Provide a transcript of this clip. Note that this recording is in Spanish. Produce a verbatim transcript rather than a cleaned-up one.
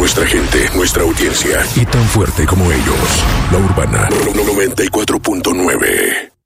nuestra gente, nuestra audiencia. Y tan fuerte como ellos. La Urbana noventa y cuatro punto nueve.